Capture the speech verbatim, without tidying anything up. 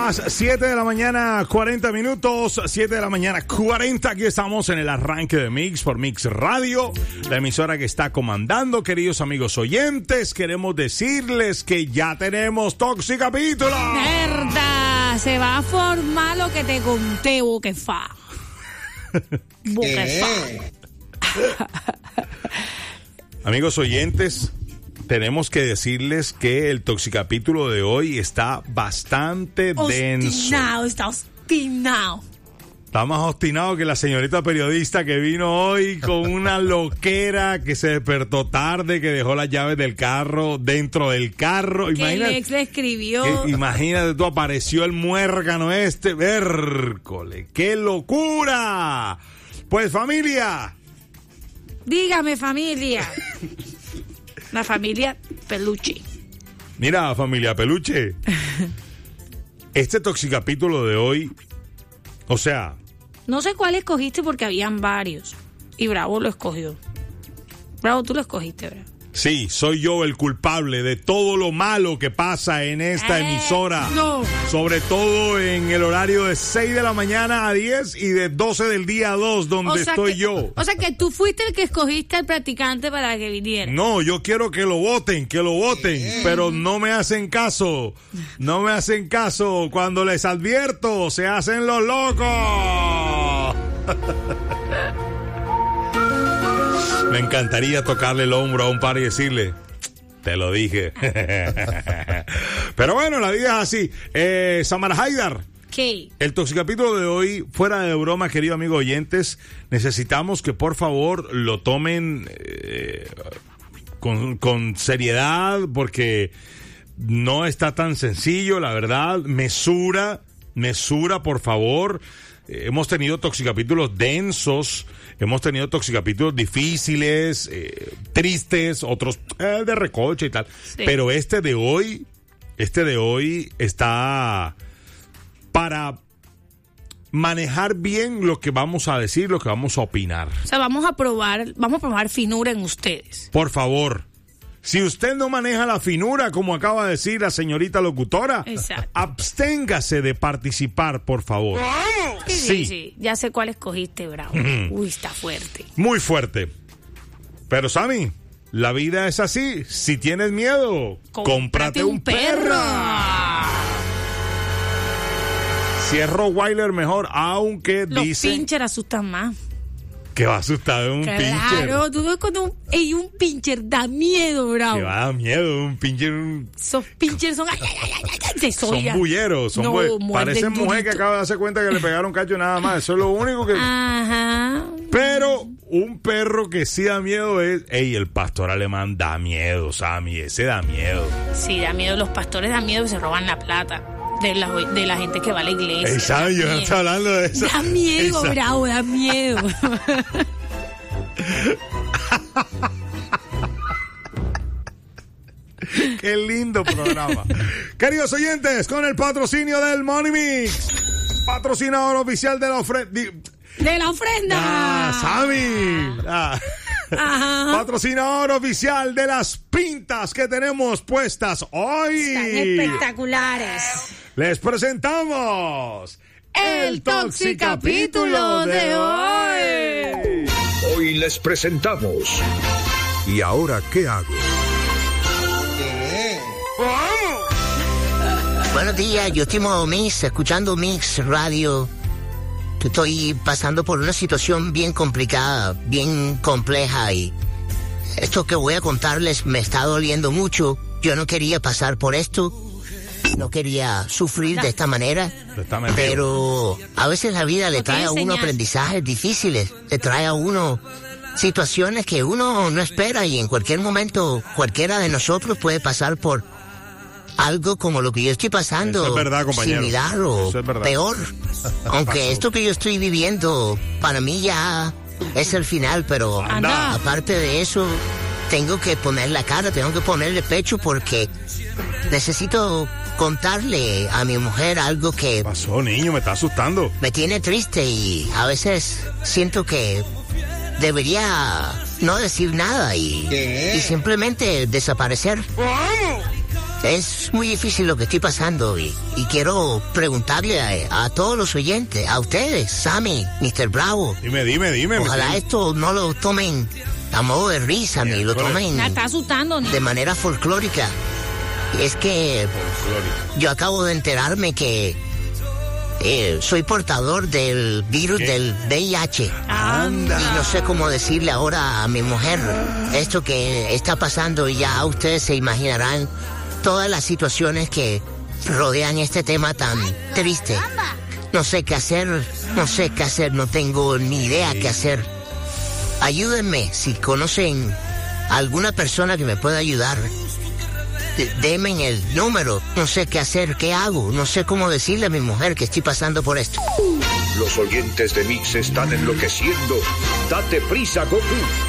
las siete de la mañana, cuarenta minutos, siete de la mañana, cuarenta, aquí estamos en el arranque de Mix por Mix Radio, la emisora que está comandando, queridos amigos oyentes, queremos decirles que ya tenemos Toxicapítulo. ¡Verdad! Se va a formar lo que te conté, Boquefá. Boquefá. Amigos oyentes, tenemos que decirles que el Toxicapítulo de hoy está bastante denso. Obstinado, está obstinado. Está más obstinado que la señorita periodista que vino hoy con una loquera, que se despertó tarde, que dejó las llaves del carro dentro del carro. Que Imagínate, el ex le escribió. que, imagínate tú, apareció el muérgano este, vércole, ¡qué locura! Pues familia. Dígame, familia. La familia Peluche. Mira, familia Peluche. Este Toxicapítulo de hoy, o sea... No sé cuál escogiste porque habían varios. Y Bravo lo escogió. Bravo, tú lo escogiste, Bravo. Sí, soy yo el culpable de todo lo malo que pasa en esta Eh, emisora. no. Sobre todo en el horario de seis de la mañana a diez y de doce del día a dos, donde O sea estoy que- yo. O sea que tú fuiste el que escogiste al practicante para que viniera. No, yo quiero que lo voten, que lo voten, pero no me hacen caso. No me hacen caso. Cuando les advierto, se hacen los locos. Me encantaría tocarle el hombro a un par y decirle, te lo dije. Pero bueno, la vida es así. Eh, Samara Haidar. ¿Qué? El Toxicapítulo de hoy, fuera de broma, querido amigo oyentes, necesitamos que por favor lo tomen eh, con, con seriedad, porque no está tan sencillo, la verdad. Mesura, mesura, por favor. Eh, hemos tenido Toxicapítulos densos, hemos tenido Toxicapítulos difíciles, eh, tristes, otros eh, de recoche y tal. Sí. Pero este de hoy, este de hoy está... para manejar bien lo que vamos a decir, lo que vamos a opinar. O sea, vamos a probar, vamos a probar finura en ustedes. Por favor, si usted no maneja la finura, como acaba de decir la señorita locutora, Exacto. absténgase de participar, por favor. Sí, Sí. sí, sí. Ya sé cuál escogiste, Bravo. Uy, está fuerte. Muy fuerte. Pero, Sammy, la vida es así. Si tienes miedo, cómprate un perro. Si es Rottweiler, mejor, aunque Los dicen pincher asustan más. que va a asustar un pincher. Claro, tú ves cuando un, ey, un pincher da miedo, Bravo. Que va a dar miedo, un pincher. un- Esos pinchers son, ay, ay, ay, ay, ay, se Son sollan. bulleros, son No, bue- muerden Parecen mujer que durito. acaba de darse cuenta que le pegaron cacho nada más. Eso es lo único que. Ajá. Pero un perro que sí da miedo es. Ey, el pastor alemán da miedo, Sammy. Ese da miedo. Sí, da miedo. Los pastores dan miedo que se roban la plata de la, de la gente que va a la iglesia. Ey, Sammy, yo Da no miedo. estoy hablando de eso. Da miedo, Ey, Bravo, da miedo. Qué lindo programa. Queridos oyentes, con el patrocinio del Money Mix, patrocinador oficial de la ofrenda. De la ofrenda. Ah, Sammy. Ah. Ajá. Patrocinador oficial de las pintas que tenemos puestas hoy. Están espectaculares. Les presentamos El Toxicapítulo de hoy. Hoy les presentamos. ¿Y ahora qué hago? Buenos días, yo estimo Mix, escuchando Mix Radio. Estoy pasando por una situación bien complicada, bien compleja y esto que voy a contarles me está doliendo mucho. Yo no quería pasar por esto, no quería sufrir de esta manera, Está metido. pero a veces la vida le No trae a tiene uno señal. aprendizajes difíciles, le trae a uno situaciones que uno no espera y en cualquier momento cualquiera de nosotros puede pasar por algo como lo que yo estoy pasando, Eso es verdad, compañero. similar o Eso es verdad. peor. Aunque Pasó. esto que yo estoy viviendo para mí ya es el final, pero Anda. aparte de eso tengo que poner la cara, tengo que ponerle pecho porque necesito contarle a mi mujer algo que ¿Qué pasó, niño? Me está asustando. me tiene triste y a veces siento que debería no decir nada y, y simplemente desaparecer. es muy difícil lo que estoy pasando y, y quiero preguntarle a, a todos los oyentes, a ustedes, Sammy, mister Bravo. Dime, dime, dime. Ojalá esto no lo tomen a modo de risa, ni lo tomen Me está asustando, ¿no? de manera folclórica. Es que yo acabo de enterarme que eh, soy portador del virus ¿Qué? del V I H. Anda. Y no sé cómo decirle ahora a mi mujer esto que está pasando, y ya ustedes se imaginarán todas las situaciones que rodean este tema tan triste. No sé qué hacer, no sé qué hacer, no tengo ni idea qué hacer. Ayúdenme, si conocen a alguna persona que me pueda ayudar. D- Denme el número, no sé qué hacer, qué hago, no sé cómo decirle a mi mujer que estoy pasando por esto. Los oyentes de Mix están enloqueciendo. Date prisa, Goku.